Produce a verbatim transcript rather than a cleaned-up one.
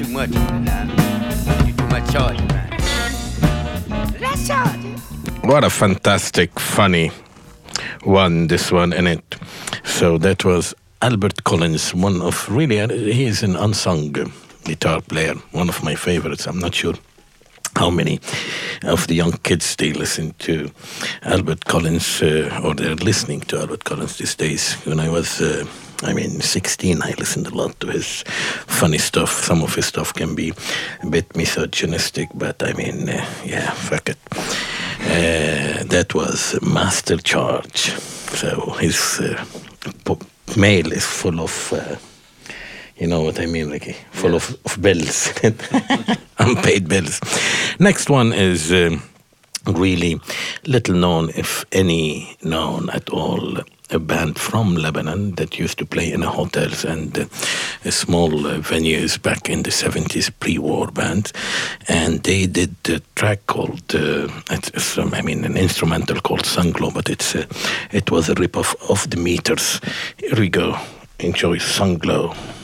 too much on it now. You too much charge, man. Let's charge it. What a fantastic, funny one, this one in it. So that was Albert Collins, one of really, he is an unsung guitar player, one of my favorites. I'm not sure how many of the young kids they listen to Albert Collins uh, or they're listening to Albert Collins these days. When I was, uh, I mean, sixteen, I listened a lot to his funny stuff. Some of his stuff can be a bit misogynistic, but I mean, uh, yeah, fuck it. Uh, that was Master Charge. So his uh, po- mail is full of... Uh, You know what I mean, Ricky? Full yeah. of, of bills. Unpaid bills. Next one is um, really little known, if any known at all. A band from Lebanon that used to play in hotels and uh, small uh, venues back in the seventies, pre-war band. And they did a track called, uh, it's, um, I mean, an instrumental called Sunglow, but it's uh, it was a rip-off of The Meters. Here we go. Enjoy Sunglow.